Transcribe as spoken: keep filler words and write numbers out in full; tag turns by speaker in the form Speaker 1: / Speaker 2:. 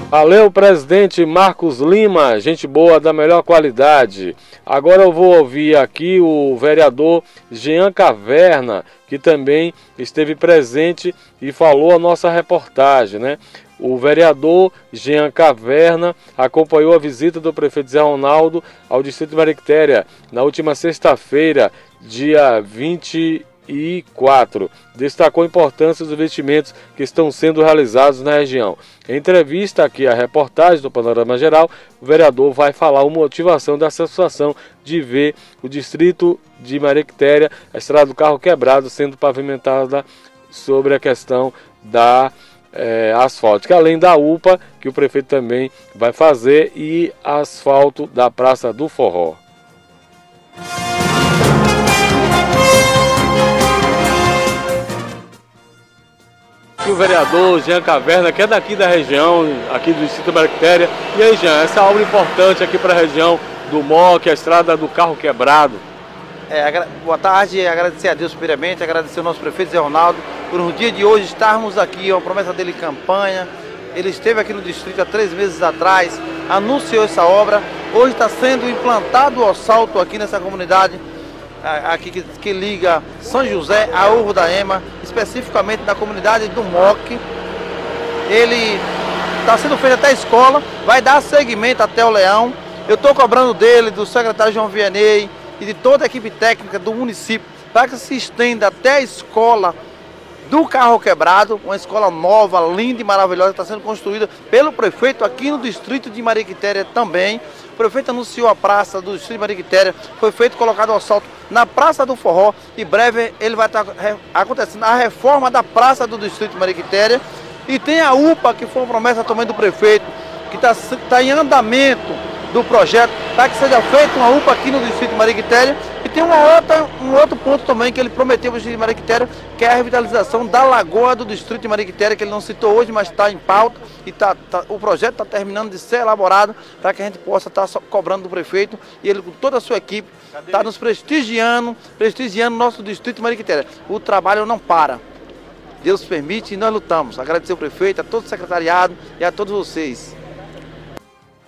Speaker 1: Valeu, presidente Marcos Lima, gente boa da melhor qualidade. Agora eu vou ouvir aqui o vereador Jean Caverna, que também esteve presente e falou a nossa reportagem, né? O vereador Jean Caverna acompanhou a visita do prefeito Zé Ronaldo ao distrito de Mariquitéria na última sexta-feira, dia vinte e quatro. Destacou a importância dos investimentos que estão sendo realizados na região. Em entrevista aqui à reportagem do Panorama Geral, o vereador vai falar a motivação dessa situação de ver o distrito de Mariquitéria, a estrada do Carro Quebrado, sendo pavimentada sobre a questão da é, asfáltica, além da U P A, que o prefeito também vai fazer, e asfalto da Praça do Forró. O vereador Jean Caverna, que é daqui da região, aqui do distrito de Mariquitéria. E aí, Jean, essa obra importante aqui para a região do M O C, a estrada do Carro Quebrado.
Speaker 2: É, boa tarde, agradecer a Deus primeiramente, agradecer ao nosso prefeito Zé Ronaldo por no dia de hoje estarmos aqui, uma promessa dele em campanha. Ele esteve aqui no distrito há três meses atrás, anunciou essa obra. Hoje está sendo implantado o asfalto aqui nessa comunidade, aqui que, que liga São José a Urro da Ema, especificamente na comunidade do M O C. Ele está sendo feito até a escola, vai dar seguimento até o Leão. Eu estou cobrando dele, do secretário João Vianney e de toda a equipe técnica do município, para que se estenda até a escola do Carro Quebrado, uma escola nova, linda e maravilhosa, que está sendo construída pelo prefeito aqui no distrito de Mariquitéria também. O prefeito anunciou a praça do distrito de Mariquitéria, foi feito, colocado o asfalto na Praça do Forró, e breve ele vai estar acontecendo a reforma da praça do distrito de Mariquitéria. E tem a U P A, que foi uma promessa também do prefeito, que está tá em andamento do projeto, para que seja feita uma U P A aqui no distrito de Mariquitéria. E tem uma outra, um outro ponto também que ele prometeu para o distrito de Mariquitéria, que é a revitalização da lagoa do distrito de Mariquitéria, que ele não citou hoje, mas está em pauta, e tá, tá, o projeto está terminando de ser elaborado, para que a gente possa estar tá cobrando do prefeito, e ele com toda a sua equipe está nos prestigiando, prestigiando nosso distrito de Mariquitéria. O trabalho não para. Deus permite e nós lutamos. Agradecer ao prefeito, a todo o secretariado e a todos vocês.